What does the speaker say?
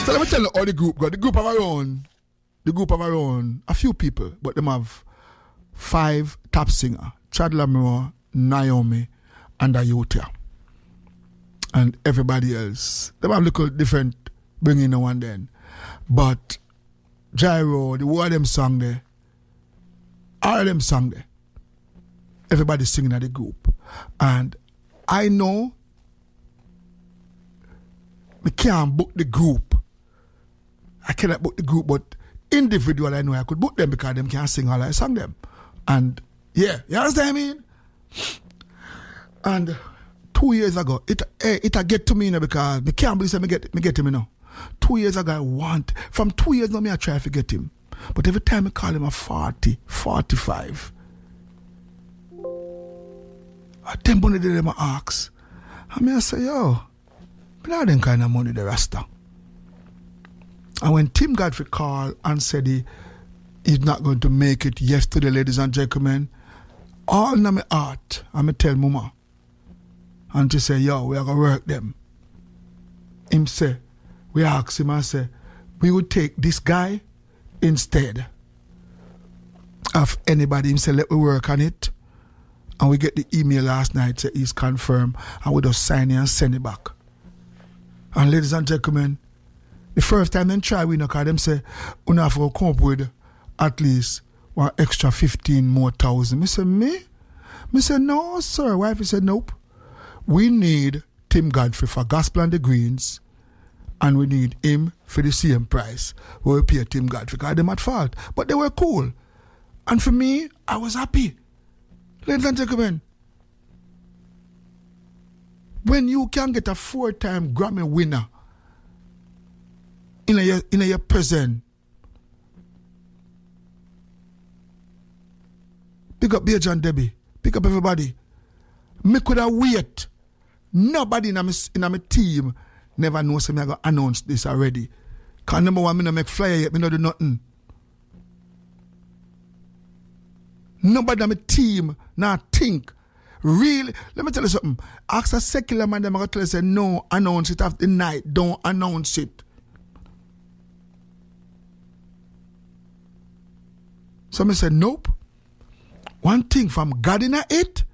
So let me tell you how the group got. The group have around a few people, but them have 5 top singer: Chad Lamore, Naomi, and Ayotia. And everybody else. They have little different bringing now and then. But Gyro, the word them song there, all of them song there. Everybody singing at the group. And I know we can't book the group. I cannot book the group, but individual I know I could book them because them can't sing all I sang them. And yeah, you understand what I mean? And 2 years ago, it get to me now because I can't believe I get him now. 2 years ago, from 2 years now, I try to get him. But every time I call him a 40, 45, I then money they them ask. I say, yo, I don't them kind of money the Rasta. And when Tim Godfrey called and said he's not going to make it yesterday, ladies and gentlemen, all in my heart, I tell Mama, and to say, yo, we are going to work them. Him say, we ask him and say, we would take this guy instead of anybody. Him say, let me work on it. And we get the email last night, say he's confirmed, and we just sign it and send it back. And ladies and gentlemen, the first time they try, we know, because them say, we have to come up with at least one extra 15 more thousand. I say, me? I say, no, sir. Wife said, nope. We need Tim Godfrey for Gospel and the Greens, and we need him for the same price. We pay Tim Godfrey because them at fault. But they were cool. And for me, I was happy. Ladies and gentlemen, when you can get a 4-time Grammy winner in your present, pick up Beja and Debbie, pick up everybody. Me could have wait. Nobody in my team never knows me I got announced this already. Because number one, me no make flyer yet, me no do nothing. Nobody in my team now think. Really, let me tell you something. Ask a secular man, them going to tell you, say, no, announce it after the night. Don't announce it. So I said, nope. One thing from God in it,